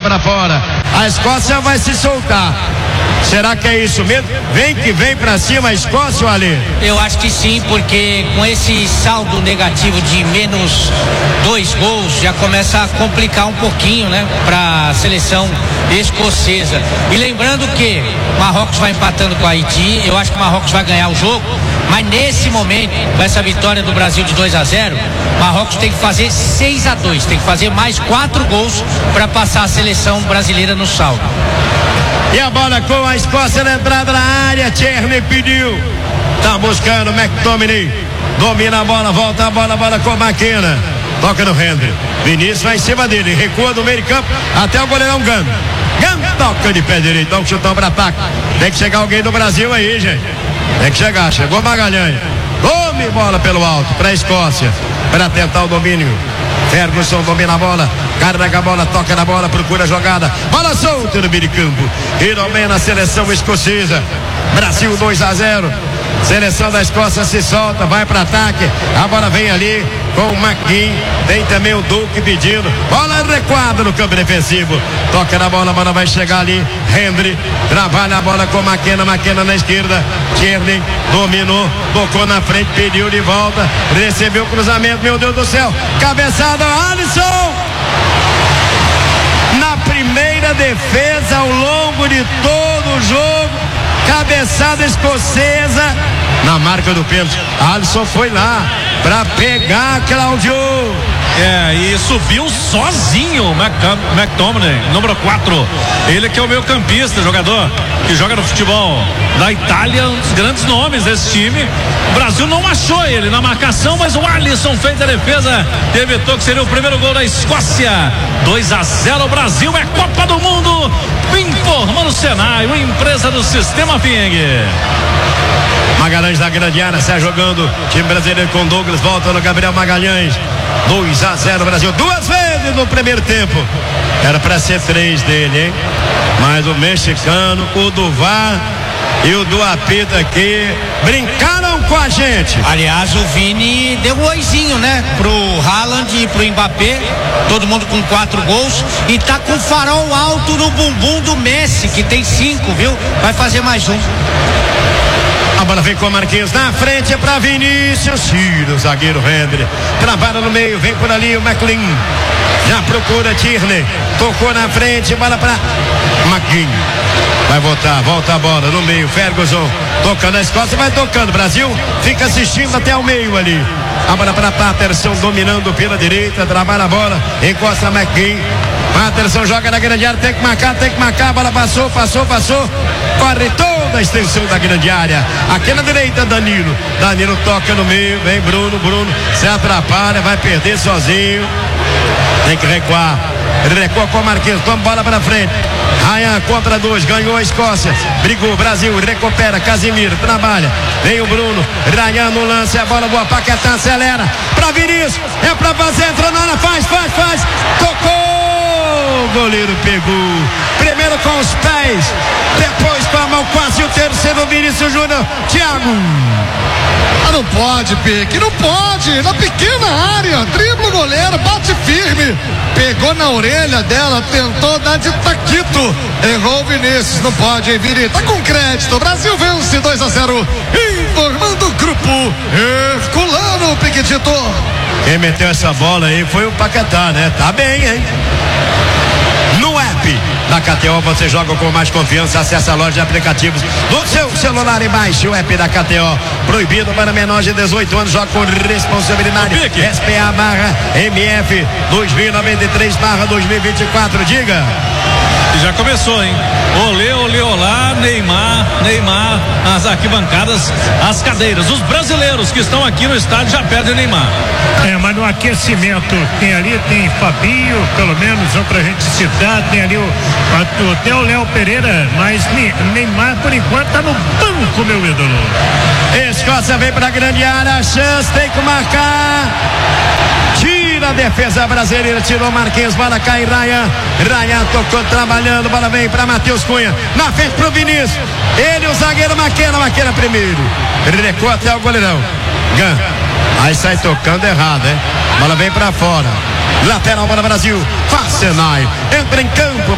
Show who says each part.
Speaker 1: pra fora. A Escócia vai se soltar. Será que é isso mesmo? Vem que vem pra cima a Escócia, ou Ali?
Speaker 2: Eu acho que sim, porque com esse saldo negativo de menos 2 gols, já começa a complicar um pouquinho, né? Pra seleção escocesa. E lembrando que Marrocos vai empatando com a Haiti, eu acho que Marrocos vai ganhar o jogo, mas nesse momento, com essa vitória do Brasil de 2-0, Marrocos tem que fazer 6-2, tem que fazer mais 4 gols para passar a seleção brasileira no saldo.
Speaker 1: E a bola com a Escócia na entrada da área, Tierney pediu, tá buscando McTominay, domina a bola, volta a bola com McKenna, toca no Hendry, Vinícius vai em cima dele, recua do meio de campo até o goleirão Gunn toca de pé direito, dá um chutão para ataque, tem que chegar alguém do Brasil aí, gente, tem que chegar, chegou Magalhães, tome bola pelo alto para a Escócia, para tentar o domínio. Ferguson domina a bola, carrega a bola, toca na bola, procura a jogada, bola solta no meio de campo, e domina a seleção escocesa. Brasil 2-0, seleção da Escócia se solta, vai para ataque, a bola vem ali com o McGinn, tem também o Duque pedindo, bola recuada no campo defensivo, toca na bola, a bola vai chegar ali, Hendry trabalha a bola com McKenna na esquerda, Tierney dominou, tocou na frente, pediu de volta, recebeu o cruzamento, meu Deus do céu, cabeçada, Alisson na primeira defesa ao longo de todo o jogo, cabeçada escocesa na marca do pênalti. Alisson foi lá pra pegar, Cláudio.
Speaker 3: E subiu sozinho McTominay, número 4. Ele que é o meio campista, jogador que joga no futebol da Itália, um dos grandes nomes desse time. O Brasil não achou ele na marcação, mas o Alisson fez a defesa e evitou que seria o primeiro gol da Escócia. 2-0, Brasil é Copa do Mundo. Informando o Senai, uma empresa do Sistema Fing.
Speaker 1: Magalhães na grande área, sai jogando, time brasileiro com Douglas, volta no Gabriel Magalhães, 2-0 Brasil, 2 vezes no primeiro tempo, era pra ser 3 dele, hein? Mas o mexicano, o Duvar e o do apito aqui brincaram com a gente.
Speaker 2: Aliás, o Vini deu um oizinho, né? Pro Haaland e pro Mbappé, todo mundo com 4 gols, e tá com farol alto no bumbum do Messi, que tem 5, viu? Vai fazer mais um.
Speaker 1: A bola vem com o Marquinhos na frente, é pra Vinícius, tira o zagueiro Hendry, trabalha no meio, vem por ali o McLean, já procura Tierney, tocou na frente, bola pra McGinn, vai volta a bola no meio, Ferguson, tocando a Escócia, vai tocando, Brasil fica assistindo até o meio ali, a bola para Patterson, dominando pela direita, trabalha a bola, encosta McGinn, Patterson joga na grande área, tem que marcar, a bola passou, corre toda a extensão da grande área, aqui na direita Danilo toca no meio, vem Bruno se atrapalha, vai perder sozinho, tem que recuar, recua com o Marquinhos, toma bola pra frente, Ryan contra 2, ganhou a Escócia, brigou, Brasil, recupera, Casimiro, trabalha, vem o Bruno, Ryan no lance, a bola boa, Paquetá acelera, pra Vinícius, é pra fazer, entrou na área, faz, tocou, o goleiro pegou, primeiro com os pés, depois com a mão, quase o terceiro, Vinícius Júnior, Thiago.
Speaker 4: Não pode, Pique, não pode, na pequena área, dribla o goleiro, bate firme, pegou na orelha dela, tentou dar de taquito, errou o Vinícius, não pode, hein, Vini, tá com crédito, o Brasil vence 2-0, informando o grupo Herculano, Piquetito.
Speaker 1: Quem meteu essa bola aí foi o Paquetá, né, tá bem, hein. No app da KTO você joga com mais confiança, acessa a loja de aplicativos do seu celular e baixe o app da KTO, proibido para menores de 18 anos, joga com responsabilidade, SPA/MF 2093/2024, diga.
Speaker 3: E já começou, hein? Olê, olá, Neymar, as arquibancadas, as cadeiras, os brasileiros que estão aqui no estádio já perdem o Neymar.
Speaker 5: Mas no aquecimento tem Fabinho, pelo menos, só pra gente citar, tem ali tem o Léo Pereira, mas Neymar por enquanto tá no banco, meu ídolo.
Speaker 1: Escócia vem pra grande área, a chance, tem que marcar. Tira a defesa brasileira, tirou Marquinhos, bola cai Ryan tocou, trabalhando, bola vem pra Matheus Cunha, na frente pro Vinícius, ele o zagueiro McKenna primeiro, recua até o goleirão Gunn, aí sai tocando errado, hein? Bola vem pra fora, lateral, bola Brasil, Senai, entra em campo.